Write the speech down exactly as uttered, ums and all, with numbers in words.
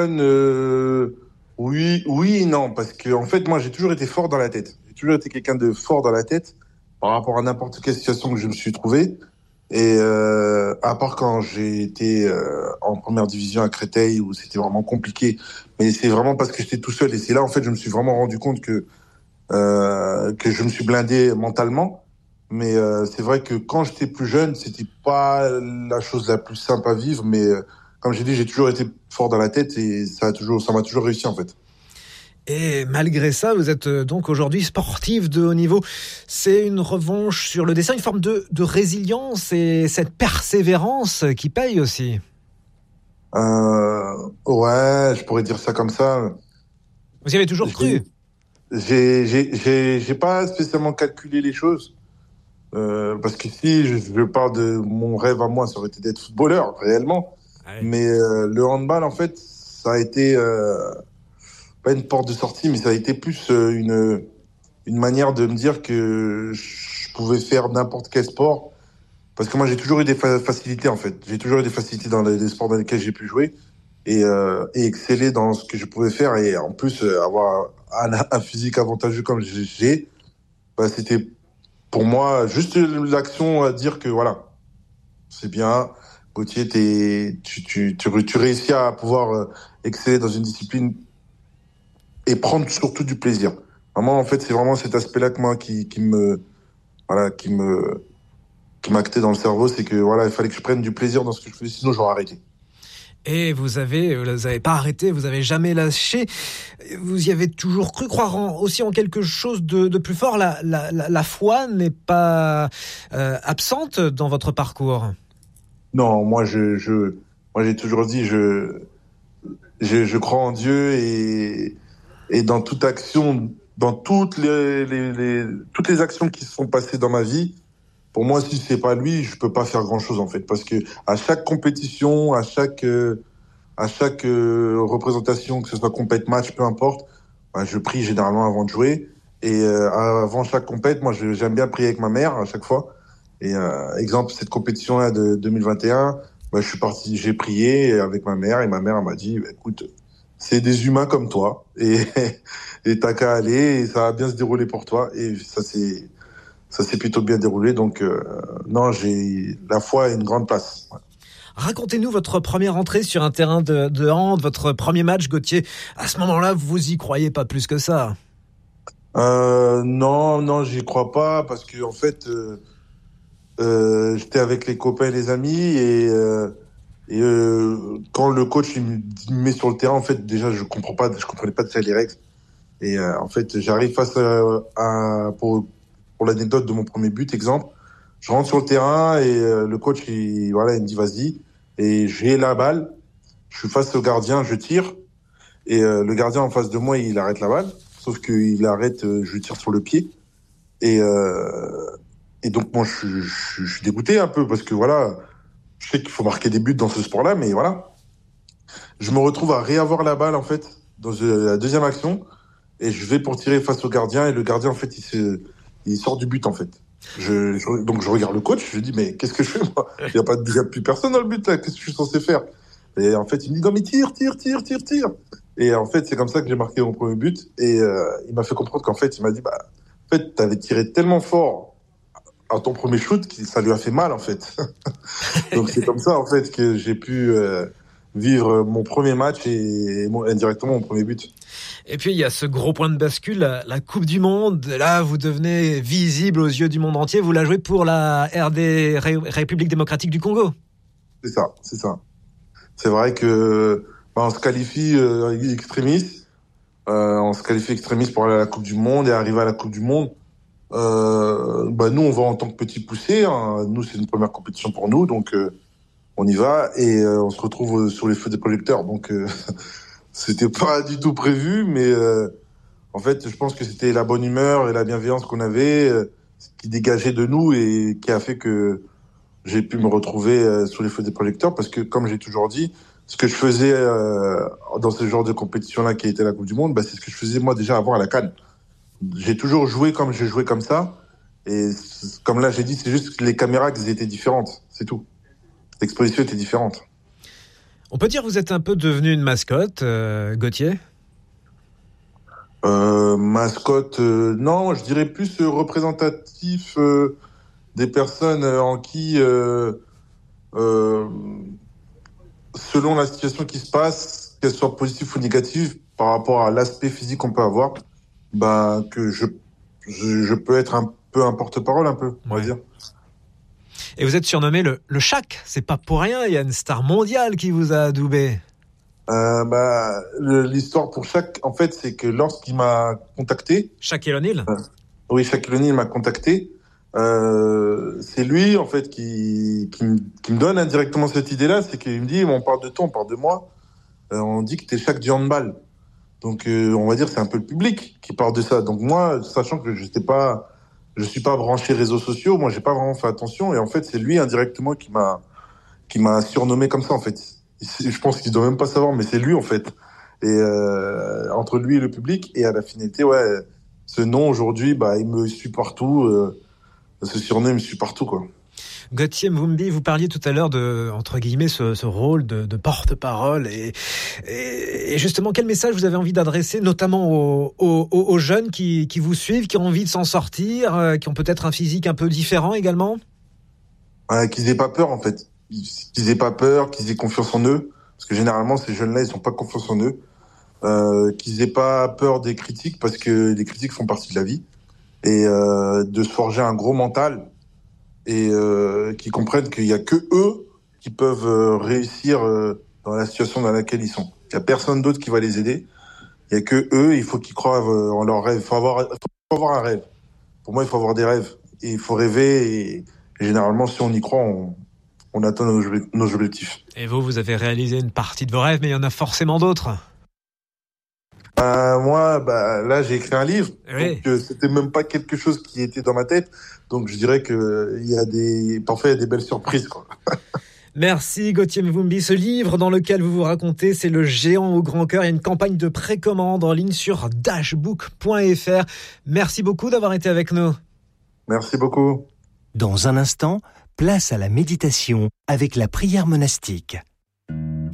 Euh, oui, oui et non, parce que en fait, moi, j'ai toujours été fort dans la tête. J'ai toujours été quelqu'un de fort dans la tête par rapport à n'importe quelle situation que je me suis trouvé. Et euh, à part quand j'ai été euh, en première division à Créteil où c'était vraiment compliqué, mais c'est vraiment parce que j'étais tout seul. Et c'est là, en fait, je me suis vraiment rendu compte que euh, que je me suis blindé mentalement. Mais euh, c'est vrai que quand j'étais plus jeune, c'était pas la chose la plus simple à vivre. Mais euh, comme j'ai dit, j'ai toujours été fort dans la tête et ça a toujours, ça m'a toujours réussi en fait. Et malgré ça, vous êtes euh, donc aujourd'hui sportif de haut niveau. C'est une revanche sur le dessin, une forme de, de résilience et cette persévérance qui paye aussi. Euh, ouais, je pourrais dire ça comme ça. Vous y avez toujours J'ai, cru. j'ai, j'ai, j'ai, j'ai pas spécialement calculé les choses. Euh, parce que si je, je parle de mon rêve à moi, ça aurait été d'être footballeur, réellement. Ouais. Mais euh, le handball, en fait, ça a été euh, pas une porte de sortie, mais ça a été plus euh, une, une manière de me dire que je pouvais faire n'importe quel sport. Parce que moi, j'ai toujours eu des fa- facilités, en fait. J'ai toujours eu des facilités dans les, les sports dans lesquels j'ai pu jouer et, euh, et exceller dans ce que je pouvais faire. Et en plus, euh, avoir un, un physique avantageux comme j'ai, bah, c'était pour moi juste l'action à dire que voilà, c'est bien. Gauthier, t'es, tu, tu, tu, tu réussis à pouvoir euh, exceller dans une discipline et prendre surtout du plaisir. Vraiment, en fait, c'est vraiment cet aspect-là que moi qui, qui me, voilà, qui me, qui m'a acté dans le cerveau, c'est que voilà, il fallait que je prenne du plaisir dans ce que je faisais, sinon j'aurais arrêté. Et vous avez, vous avez pas arrêté, vous avez jamais lâché. Vous y avez toujours cru, croire en, aussi en quelque chose de, de plus fort. La, la, la, la foi n'est pas euh, absente dans votre parcours. Non, moi je, je, moi j'ai toujours dit, je, je, je crois en Dieu et, et dans toute action, dans toutes les, les, les, toutes les actions qui se sont passées dans ma vie. Pour moi, si c'est pas lui, je peux pas faire grand chose en fait, parce que à chaque compétition, à chaque euh, à chaque euh, représentation, que ce soit compète match, peu importe, bah, je prie généralement avant de jouer. Et euh, avant chaque compète, moi je- j'aime bien prier avec ma mère à chaque fois. Et euh, exemple cette compétition là de deux mille vingt et un, bah, je suis parti, j'ai prié avec ma mère et ma mère elle m'a dit, bah, écoute, c'est des humains comme toi et et t'as qu'à aller et ça va bien se dérouler pour toi. Et ça c'est ça s'est plutôt bien déroulé. Donc, euh, non, j'ai la foi a une grande place. Ouais. Racontez-nous votre première entrée sur un terrain de, de hand, votre premier match, Gauthier. À ce moment-là, vous y croyez pas plus que ça. Euh, non, non, j'y crois pas parce que en fait, euh, euh, j'étais avec les copains et les amis et, euh, et euh, quand le coach il me il me met sur le terrain, en fait, déjà, je comprends pas, je comprenais pas déjà les règles. Et euh, en fait, j'arrive face à, à pour pour l'anecdote de mon premier but, exemple, je rentre sur le terrain et euh, le coach, il voilà, il me dit vas-y et j'ai la balle. Je suis face au gardien, je tire. Et euh, le gardien en face de moi, il arrête la balle. Sauf qu'il arrête, euh, je lui tire sur le pied. Et, euh, et donc, moi, je, je, je suis dégoûté un peu parce que voilà, je sais qu'il faut marquer des buts dans ce sport-là, mais voilà. Je me retrouve à réavoir la balle, en fait, dans euh, la deuxième action. Et je vais pour tirer face au gardien. Et le gardien, en fait, il, se, il sort du but, en fait. Je, je, donc, je regarde le coach. Je dis, mais qu'est-ce que je fais, moi? Il n'y a, pas de- il y a plus personne dans le but, là. Qu'est-ce que je suis censé faire? Et en fait, il me dit, non, mais tire, tire, tire, tire, tire. Et en fait, c'est comme ça que j'ai marqué mon premier but. Et euh, il m'a fait comprendre qu'en fait, il m'a dit, bah, en fait, t'avais tiré tellement fort à ton premier shoot que ça lui a fait mal, en fait. Donc, c'est comme ça, en fait, que j'ai pu euh, vivre mon premier match et, et mon, indirectement mon premier but. Et puis, il y a ce gros point de bascule, la, la Coupe du Monde. Là, vous devenez visible aux yeux du monde entier. Vous la jouez pour la R D, Ré- République démocratique du Congo. C'est ça, c'est ça. C'est vrai que bah, on se qualifie euh, extrémistes. Euh, on se qualifie extrémistes pour aller à la Coupe du Monde et arriver à la Coupe du Monde. Euh, bah nous, on va en tant que petit poussé. Hein. Nous, c'est une première compétition pour nous, donc euh, on y va et euh, on se retrouve sur les feux des projecteurs. Donc, euh, c'était pas du tout prévu, mais euh, en fait, je pense que c'était la bonne humeur et la bienveillance qu'on avait euh, qui dégageait de nous et qui a fait que j'ai pu me retrouver euh, sous les feux des projecteurs parce que, comme j'ai toujours dit, ce que je faisais euh, dans ce genre de compétition-là qui était la Coupe du Monde, bah, c'est ce que je faisais moi déjà avant à la CAN. J'ai toujours joué comme je jouais comme ça. Et c- comme là, j'ai dit, c'est juste que les caméras qui étaient différentes. C'est tout. L'exposition était différente. On peut dire que vous êtes un peu devenu une mascotte, euh, Gauthier ? Euh, mascotte, euh, non, je dirais plus euh, représentatif euh, des personnes euh, en qui, euh, euh, selon la situation qui se passe, qu'elle soit positive ou négative, par rapport à l'aspect physique qu'on peut avoir, bah, que je, je, je peux être un peu un porte-parole, un peu, on Ouais. va dire. Et vous êtes surnommé le, le Shaq. C'est pas pour rien, il y a une star mondiale qui vous a adoubé. Euh, bah, le- l'histoire pour Shaq, en fait, c'est que lorsqu'il m'a contacté, Shaquille O'Neal. euh, oui, Shaquille O'Neal m'a contacté, euh, c'est lui, en fait, qui, qui, me, qui me donne indirectement cette idée-là, c'est qu'il me dit, on parle de toi, on parle de moi, euh, on dit que t'es Shaq du handball. Donc, euh, on va dire, c'est un peu le public qui parle de ça. Donc, moi, sachant que je sais pas, je suis pas branché réseaux sociaux, moi, j'ai pas vraiment fait attention, et en fait, c'est lui, indirectement, qui m'a, qui m'a surnommé comme ça, en fait. Je pense qu'il doit même pas savoir, mais c'est lui, en fait. Et euh, entre lui et le public, et à la finalité, ouais, ce nom aujourd'hui, bah, il me suit partout. Euh, ce surnom, il me suit partout, quoi. Gauthier Mvumbi, vous parliez tout à l'heure de, entre guillemets, ce, ce rôle de, de porte-parole. Et, et, et justement, quel message vous avez envie d'adresser, notamment aux, aux, aux jeunes qui, qui vous suivent, qui ont envie de s'en sortir, euh, qui ont peut-être un physique un peu différent également ? Ouais, qu'ils aient pas peur, en fait. Qu'ils aient pas peur, qu'ils aient confiance en eux. Parce que généralement, ces jeunes-là, ils ont pas confiance en eux. Euh, qu'ils aient pas peur des critiques, parce que les critiques font partie de la vie. Et euh, de se forger un gros mental. Et euh, qu'ils comprennent qu'il y a que eux qui peuvent euh, réussir euh, dans la situation dans laquelle ils sont. Il y a personne d'autre qui va les aider. Il y a que eux, il faut qu'ils croient euh, en leurs rêves. Il faut avoir, faut avoir un rêve. Pour moi, il faut avoir des rêves. Et il faut rêver. Et, et généralement, si on y croit, on, on atteint nos, nos objectifs. Et vous, vous avez réalisé une partie de vos rêves, mais il y en a forcément d'autres. Euh, moi, bah, là, j'ai écrit un livre. Oui. Donc, euh, c'était même pas quelque chose qui était dans ma tête. Donc, je dirais que il y a des, parfois, il y a des belles surprises, quoi. Merci Gauthier Mvumbi. Ce livre dans lequel vous vous racontez, c'est Le Géant au grand cœur. Il y a une campagne de précommande en ligne sur dashbook point f r. Merci beaucoup d'avoir été avec nous. Merci beaucoup. Dans un instant, place à la méditation avec la prière monastique.